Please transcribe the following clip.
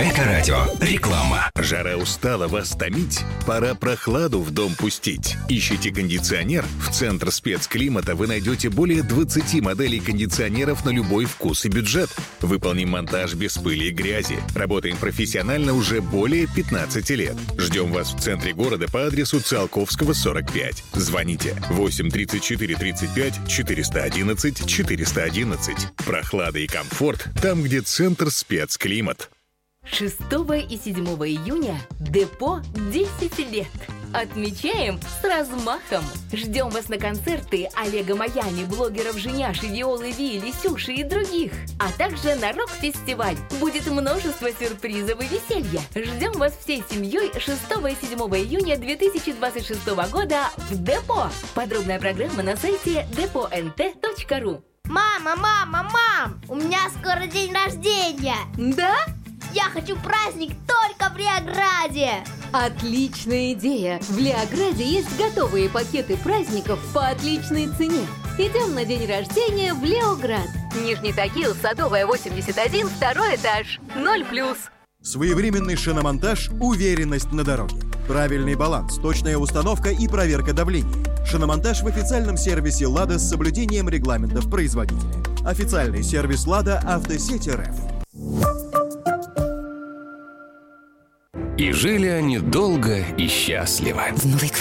Эко-радио. Реклама. Жара устала вас томить? Пора прохладу в дом пустить. Ищите кондиционер? В Центр спецклимата вы найдете более 20 моделей кондиционеров на любой вкус и бюджет. Выполним монтаж без пыли и грязи. Работаем профессионально уже более 15 лет. Ждем вас в центре города по адресу Циолковского, 45. Звоните 8 34 35 411 411. Прохлада и комфорт там, где Центр спецклимат. 6 и 7 июня Депо 10 лет. Отмечаем с размахом. Ждем вас на концерты Олега Майами, блогеров Женяши, Виолы Ви, Лисюши и других. А также на рок-фестиваль. Будет множество сюрпризов и веселья. Ждем вас всей семьей 6 и 7 июня 2026 года в Депо. Подробная программа на сайте depo.nt.ru. Мам! У меня скоро день рождения. Да? Я хочу праздник только в Леограде. Отличная идея! В Леограде есть готовые пакеты праздников по отличной цене. Идем на день рождения в Леоград. Нижний Тагил, Садовая, 81, второй этаж. 0+. Своевременный шиномонтаж, уверенность на дороге. Правильный баланс, точная установка и проверка давления. Шиномонтаж в официальном сервисе «Лада» с соблюдением регламентов производителя. Официальный сервис «Лада» Автосеть РФ. И жили они долго и счастливо. В новой